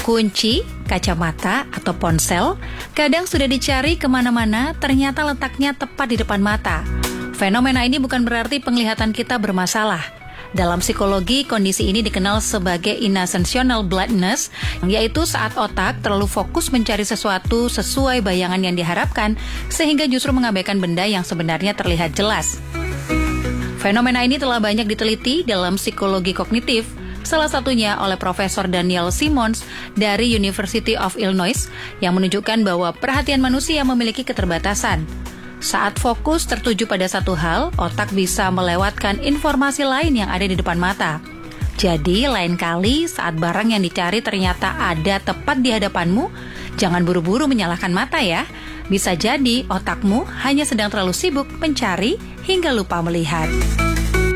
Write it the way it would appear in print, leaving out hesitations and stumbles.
Kunci, kacamata, atau ponsel kadang sudah dicari kemana-mana, ternyata letaknya tepat di depan mata. Fenomena ini bukan berarti penglihatan kita bermasalah. Dalam psikologi, kondisi ini dikenal sebagai inattentional blindness, yaitu saat otak terlalu fokus mencari sesuatu sesuai bayangan yang diharapkan, sehingga justru mengabaikan benda yang sebenarnya terlihat jelas. Fenomena ini telah banyak diteliti dalam psikologi kognitif, salah satunya oleh Profesor Daniel Simmons dari University of Illinois, yang menunjukkan bahwa perhatian manusia memiliki keterbatasan. Saat fokus tertuju pada satu hal, otak bisa melewatkan informasi lain yang ada di depan mata. Jadi, lain kali saat barang yang dicari ternyata ada tepat di hadapanmu, jangan buru-buru menyalahkan mata ya. Bisa jadi otakmu hanya sedang terlalu sibuk mencari hingga lupa melihat.